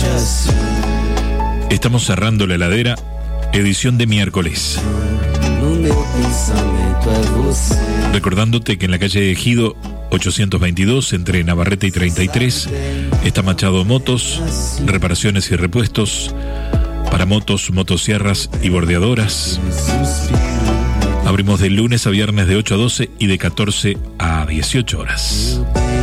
Estamos cerrando la heladera, edición de miércoles. Recordándote que en la calle Ejido 822, entre Navarrete y 33, está Machado Motos, reparaciones y repuestos para motos, motosierras y bordeadoras. Abrimos de lunes a viernes de 8 a 12 y de 14 a 18 horas.